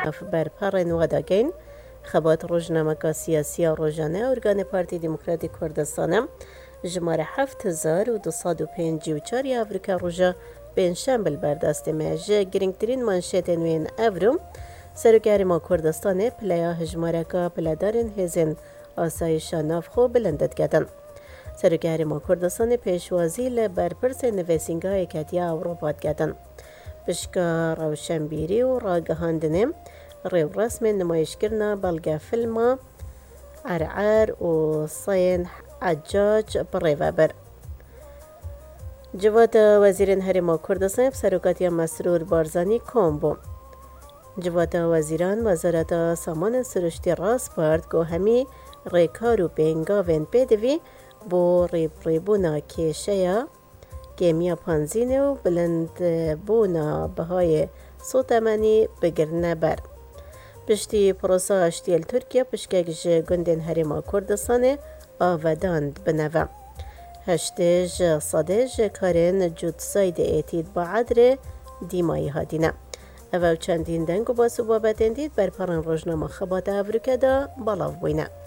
برپرن وداگین خبات روزنامه سیاسی روزانه ارگان پارتی دموکراتیک کردستان جماره 7254 آفریقا روزا پنجشنبه برداشت میشه گرینگترین منشط نوین افروم سرکاری ما کردستان پلیا هجماره که پلدارن هزین آسایش نافخو بلندت کردن. سرکاری ما کردستان پیشوازی لبرپرس نویسنگای کتیا اروپا کردن. بشکا روشنبیری و راگهاندنه ریو رسم نمایشگرنا بلگه فیلم عرعر و صین عجاج بریوه بر. جواد وزیرین هرما کردستان سرکاتی مسرور بارزانی کامبو. جواد وزیران وزارت سامان سرشتی راست پارد که همی ریکارو پینگاوین پیدوی بو ریبونا کشیا کمیا پانزینه و بلند بونا بهای سوتمانی بگرنه بر. پشتی پروسا اشتیل ترکیه پشکگش گندین هرما کردستان آوداند بنوه. هشتج صدج کارن جود ساید ایتید با عدر دیمایی هادینه. او چندین دنگ و باسو بابتین دید بر پران روزنامه خبات افریقا دا بالاو بوینه.